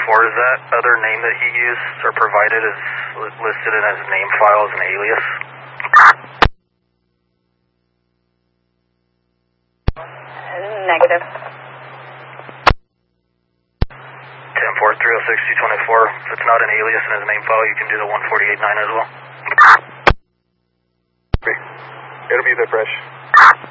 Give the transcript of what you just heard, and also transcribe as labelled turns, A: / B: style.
A: is that other name that he used or provided is listed in his name file as an alias?
B: Negative.
A: 10-4-306-224. If it's not an alias in his name file, you can do the 148.9 as well.
C: It'll be the fresh.